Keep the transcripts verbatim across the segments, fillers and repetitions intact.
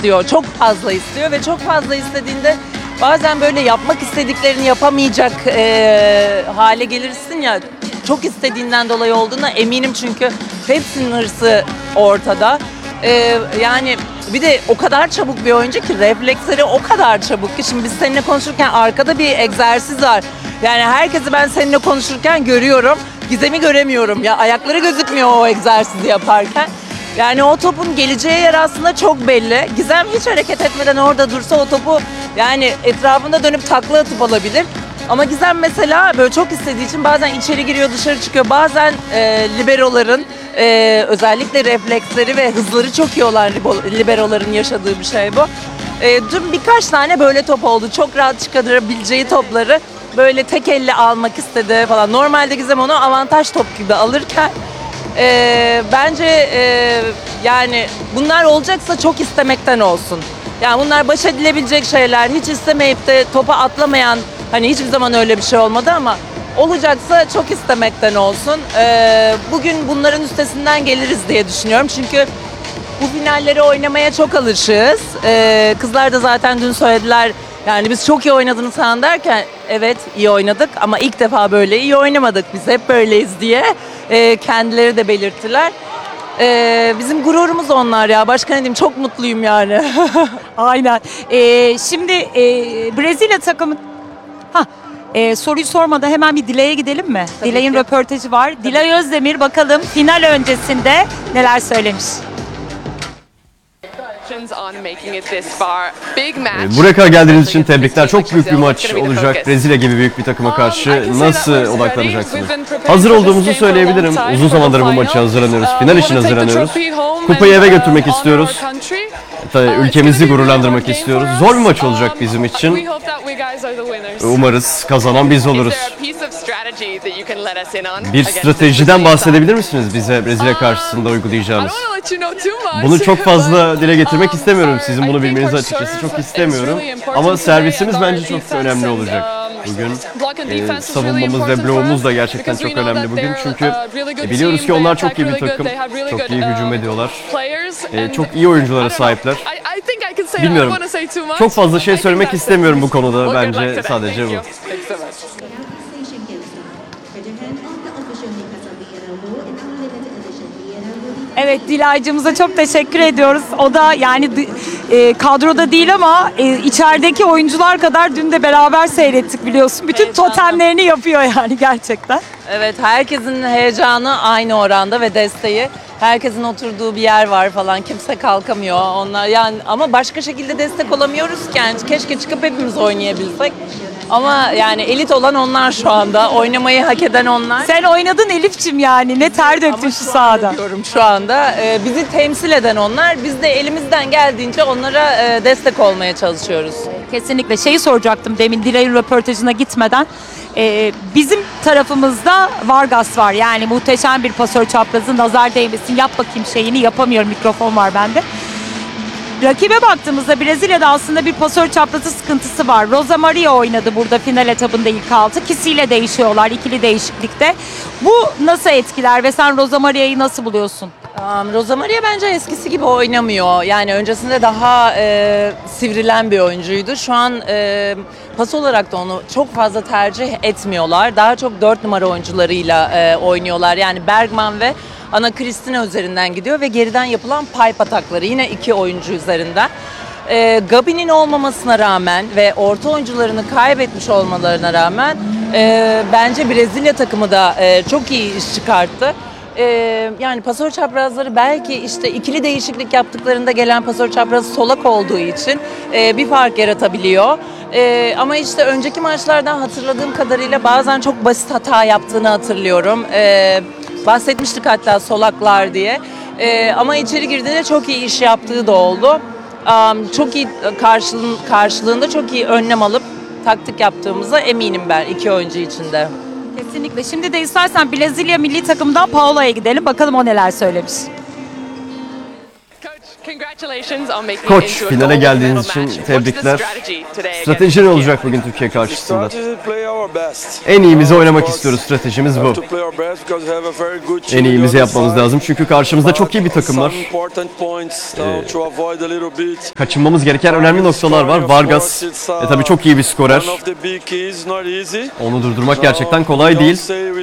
istiyor. Çok fazla istiyor ve çok fazla istediğinde bazen böyle yapmak istediklerini yapamayacak e, hale gelirsin ya. Çok istediğinden dolayı olduğuna eminim çünkü hepsinin hırsı ortada. E, yani bir de o kadar çabuk bir oyuncu ki refleksleri o kadar çabuk ki. Şimdi biz seninle konuşurken arkada bir egzersiz var. Yani herkesi ben seninle konuşurken görüyorum. Gizem'i göremiyorum ya. Ayakları gözükmüyor o egzersizi yaparken. Yani o topun geleceği yer aslında çok belli. Gizem hiç hareket etmeden orada dursa o topu yani etrafında dönüp takla atıp alabilir. Ama Gizem mesela böyle çok istediği için bazen içeri giriyor dışarı çıkıyor. Bazen e, liberoların e, özellikle refleksleri ve hızları çok iyi olan liberoların yaşadığı bir şey bu. E, dün birkaç tane böyle top oldu. Çok rahat çıkarabileceği topları böyle tek elle almak istedi falan. Normalde Gizem onu avantaj top gibi alırken e, bence e, yani bunlar olacaksa çok istemekten olsun. Yani bunlar baş edilebilecek şeyler. Hiç istemeyip de topa atlamayan, hani hiçbir zaman öyle bir şey olmadı ama olacaksa çok istemekten olsun. E, bugün bunların üstesinden geliriz diye düşünüyorum. Çünkü bu finalleri oynamaya çok alışığız. E, kızlar da zaten dün söylediler. Yani biz çok iyi oynadınız falan derken evet iyi oynadık ama ilk defa böyle iyi oynamadık. Biz hep böyleyiz diye e, kendileri de belirttiler. E, bizim gururumuz onlar ya. Başka ne diyeyim, çok mutluyum yani. Aynen. Ee, şimdi e, Brezilya takımı... Hah, e, soruyu sormadan hemen bir Dilay'a gidelim mi? Tabii Dilay'ın ki. röportajı var. Dilay Özdemir bakalım final öncesinde neler söylemiş. Buraya kadar geldiğiniz için tebrikler. Çok büyük bir maç olacak. Brezilya gibi büyük bir takıma karşı nasıl odaklanacaksınız? Hazır olduğumuzu söyleyebilirim. Uzun zamandır bu maçı hazırlanıyoruz. Final için hazırlanıyoruz. Kupayı eve götürmek istiyoruz. Tabii ülkemizi gururlandırmak istiyoruz. Zor bir maç olacak bizim için. Umarız kazanan biz oluruz. Bir stratejiden bahsedebilir misiniz bize Brezilya karşısında uygulayacağınız? Bunu çok fazla dile getirmek istemiyorum. Sizin bunu bilmenizi açıkçası çok istemiyorum. Ama servisimiz bence çok önemli olacak bugün. E, savunmamız ve bloğumuz da gerçekten çok önemli bugün. Çünkü e, biliyoruz ki onlar çok iyi bir takım. Çok iyi hücum ediyorlar. E, çok iyi oyunculara sahipler. Bilmiyorum. Çok fazla şey söylemek istemiyorum bu konuda. Bence sadece bu. Evet, Dilay'cığımıza çok teşekkür ediyoruz. O da yani e, kadroda değil ama e, içerideki oyuncular kadar dün de beraber seyrettik biliyorsun. Bütün Heyecanlı. totemlerini yapıyor yani gerçekten. Evet, herkesin heyecanı aynı oranda ve desteği. Herkesin oturduğu bir yer var falan. Kimse kalkamıyor. Onlar yani ama başka şekilde destek olamıyoruz ki. Yani keşke çıkıp hepimiz oynayabilsek. Ama yani elit olan onlar şu anda. Oynamayı hak eden onlar. Sen oynadın Elif'cim yani. Ne ter döktün şu sahada. Diyorum şu anda. Ee, bizi temsil eden onlar. Biz de elimizden geldiğince onlara e, destek olmaya çalışıyoruz. Kesinlikle şeyi soracaktım demin Dilay'ın röportajına gitmeden. Ee, bizim tarafımızda Vargas var. Yani muhteşem bir pasör çaprazı, nazar değmesin, yap bakayım şeyini, yapamıyorum, mikrofon var bende. Rakibe baktığımızda Brezilya'da aslında bir pasör çaprazı sıkıntısı var. Rosa Maria oynadı burada final etabında ilk altı. İkisiyle değişiyorlar ikili değişiklikte. Bu nasıl etkiler ve sen Rosa Maria'yı nasıl buluyorsun? Um, Rosa Maria bence eskisi gibi oynamıyor. Yani öncesinde daha e, sivrilen bir oyuncuydu. Şu an e, pas olarak da onu çok fazla tercih etmiyorlar. Daha çok dört numara oyuncularıyla e, oynuyorlar. Yani Bergman ve Ana Cristina üzerinden gidiyor ve geriden yapılan pipe atakları yine iki oyuncu üzerinden. E, Gabi'nin olmamasına rağmen ve orta oyuncularını kaybetmiş olmalarına rağmen e, bence Brezilya takımı da e, çok iyi iş çıkarttı. Ee, yani pasör çaprazları belki işte ikili değişiklik yaptıklarında gelen pasör çaprazı solak olduğu için e, bir fark yaratabiliyor. E, ama işte önceki maçlardan hatırladığım kadarıyla bazen çok basit hata yaptığını hatırlıyorum. E, bahsetmiştik hatta solaklar diye. E, ama içeri girdiğinde çok iyi iş yaptığı da oldu. Um, çok iyi karşılığın, karşılığında çok iyi önlem alıp taktik yaptığımıza eminim ben iki oyuncu içinde. Kesinlikle. Şimdi de istersen Brezilya milli takımından Paola'ya gidelim. Bakalım o neler söylemiş. Koç, finale geldiğiniz için tebrikler. Strateji ne olacak bugün Türkiye karşısında? En iyimizi oynamak istiyoruz, stratejimiz bu. En iyimizi yapmamız lazım çünkü karşımızda çok iyi bir takım var. Ee, kaçınmamız gereken önemli noktalar var. Vargas e, tabii çok iyi bir skorer. Onu durdurmak gerçekten kolay değil.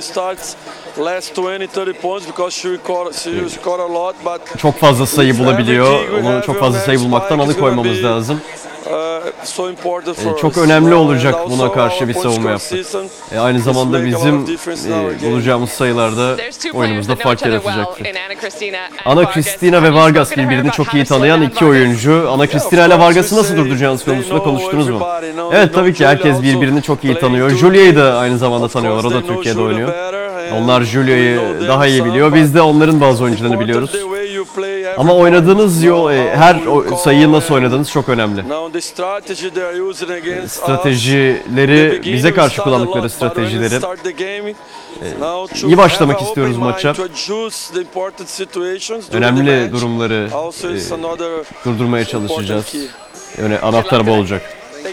Çok fazla sayı bulabiliyor. Onu çok fazla sayı bulmaktan alıkoymamız lazım. Ee, çok önemli olacak buna karşı bir savunma yapmak. Ee, aynı zamanda bizim e, bulacağımız sayılarda oyunumuzda fark yaratacaktır. Ana Cristina ve Vargas birbirini çok iyi tanıyan iki oyuncu. Ana Cristina ile Vargas'ı nasıl durduracağınız konusunda konuştunuz mu? Evet, tabii ki herkes birbirini çok iyi tanıyor. Julia'yı da aynı zamanda tanıyorlar. O da Türkiye'de oynuyor. Onlar Julia'yı daha iyi biliyor. Biz de onların bazı oyuncularını biliyoruz. Ama oynadığınız yol, her sayıyı nasıl oynadığınız çok önemli. Stratejileri, bize karşı kullandıkları stratejileri. İyi başlamak istiyoruz maça. Önemli durumları e, durdurmaya çalışacağız. Yani anahtar bu olacak.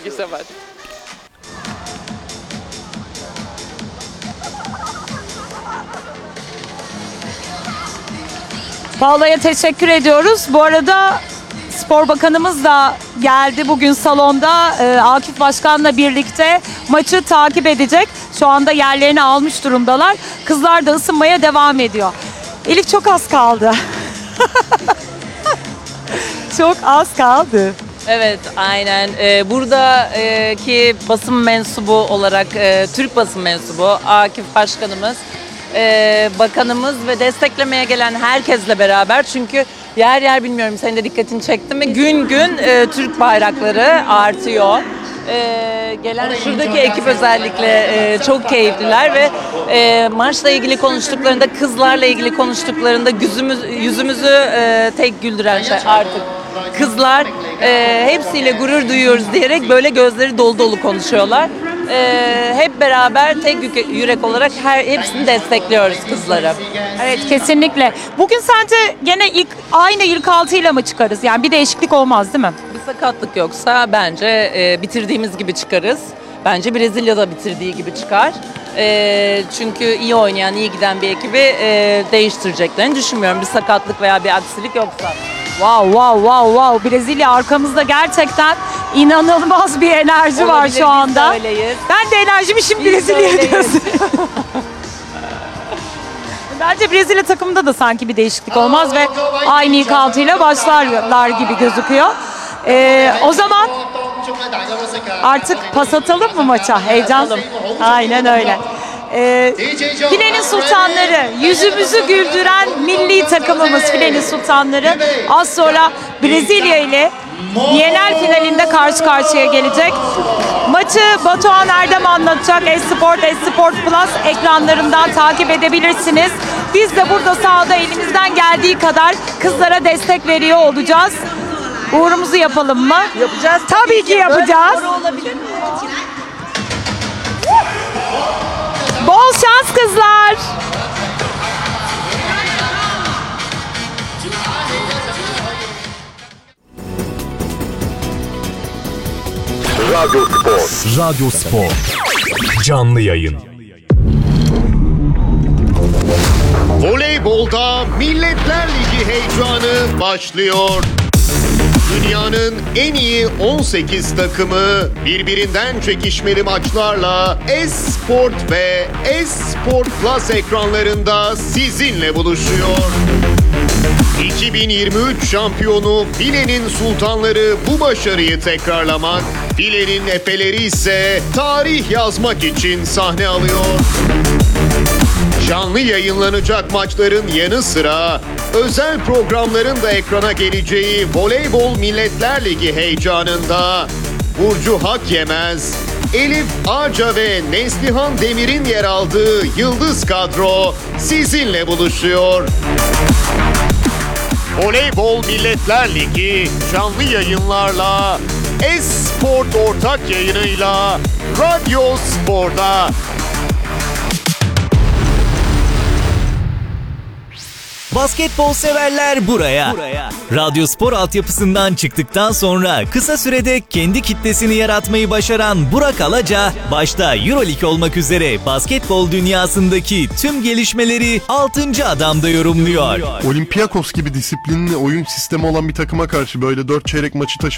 Paola'ya teşekkür ediyoruz. Bu arada Spor Bakanımız da geldi bugün salonda. Ee, Akif Başkan'la birlikte maçı takip edecek. Şu anda yerlerini almış durumdalar. Kızlar da ısınmaya devam ediyor. Elif, çok az kaldı. Çok az kaldı. Evet, aynen. Ee, buradaki basın mensubu olarak e, Türk basın mensubu Akif Başkanımız, e, bakanımız ve desteklemeye gelen herkesle beraber, çünkü yer yer, bilmiyorum senin de dikkatini çekti mi, gün gün e, Türk bayrakları artıyor. Ee, gelen şuradaki ekip özellikle e, çok keyifliler ve e, maçla ilgili konuştuklarında, kızlarla ilgili konuştuklarında yüzümüz, yüzümüzü e, tek güldüren şey artık kızlar. E, hepsiyle gurur duyuyoruz diyerek böyle gözleri dolu dolu konuşuyorlar. E, hep beraber tek yürek olarak her hepsini destekliyoruz kızları. Evet, kesinlikle. Bugün sence gene ilk aynı ilk altıyla mı çıkarız? Yani bir değişiklik olmaz değil mi? Bir sakatlık yoksa bence e, bitirdiğimiz gibi çıkarız. Bence Brezilya'da bitirdiği gibi çıkar. E, çünkü iyi oynayan, iyi giden bir ekibi e, değiştireceklerini düşünmüyorum. Bir sakatlık veya bir aksilik yoksa. Wow, wow, wow, wow. Brezilya arkamızda, gerçekten inanılmaz bir enerji var Olabilir, şu anda. biz de öyleyiz. Ben de enerjimi şimdi Biz de Brezilya'ya öyleyiz. diyorsun. Bence Brezilya takımında da sanki bir değişiklik olmaz ve aynı ilk altıyla başlarlar gibi gözüküyor. Ee, o zaman artık pas atalım mı maça? Heyecan. Aynen öyle. Ee, Filenin Sultanları, yüzümüzü güldüren milli takımımız Filenin Sultanları az sonra Brezilya ile Yenel finalinde karşı karşıya gelecek. Maçı Batuhan Erdem anlatacak. Esport, Esport Plus ekranlarından takip edebilirsiniz. Biz de burada sahada elimizden geldiği kadar kızlara destek veriyor olacağız. Uğurumuzu yapalım mı? Yapacağız. Tabii ki yapacağız. Böyle olabilir mi? Bol şans kızlar. Radyo Spor. Radyo Spor. Canlı yayın. Voleybolda Milletler Ligi heyecanı başlıyor. Dünyanın en iyi on sekiz takımı birbirinden çekişmeli maçlarla Esport ve Esport Plus ekranlarında sizinle buluşuyor. iki bin yirmi üç şampiyonu Filenin Sultanları bu başarıyı tekrarlamak, Filenin Efeleri ise tarih yazmak için sahne alıyor. Canlı yayınlanacak maçların yanı sıra özel programların da ekrana geleceği Voleybol Milletler Ligi heyecanında Burcu Hakyemez, Elif Ağca ve Neslihan Demir'in yer aldığı Yıldız kadro sizinle buluşuyor. Voleybol Milletler Ligi canlı yayınlarla Esport ortak yayınıyla Radyo Spor'da. Basketbol severler buraya. buraya. Radyospor altyapısından çıktıktan sonra kısa sürede kendi kitlesini yaratmayı başaran Burak Alaca, başta Euroleague olmak üzere basketbol dünyasındaki tüm gelişmeleri altıncı adamda yorumluyor. Olympiakos gibi disiplinli oyun sistemi olan bir takıma karşı böyle dört çeyrek maçı taşı